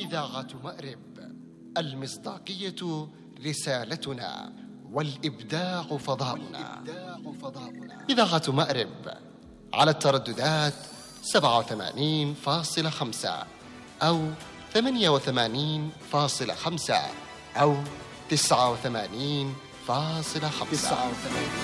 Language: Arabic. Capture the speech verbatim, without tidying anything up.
إذاعة مأرب، المصداقية رسالتنا، والإبداع فضاؤنا. إذاعة مأرب على الترددات سبعة وثمانين فاصلة خمسة أو ثمانية وثمانين فاصلة خمسة أو تسعة وثمانين فاصلة خمسة.